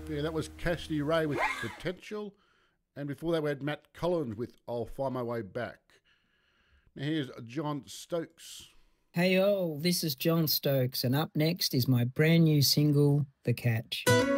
Yeah, that was Cassidy Ray with Potential. And before that, we had Matt Collins with I'll Find My Way Back. Now here's John Stokes. Hey, this is John Stokes, and up next is my brand new single, The Catch.